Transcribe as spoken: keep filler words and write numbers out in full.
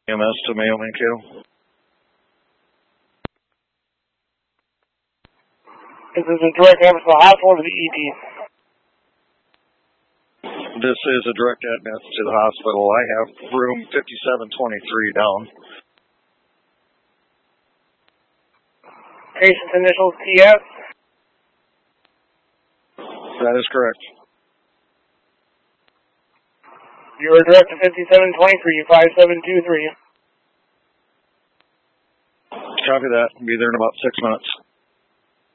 E M S to Mayo Mankato. Is this a direct ambulance to the hospital or to the E D? This is a direct admit to the hospital. I have room fifty-seven twenty-three down. Patient's initials T S? That is correct. You are direct to fifty-seven twenty-three, five seven two three. Copy that. Be there in about six minutes.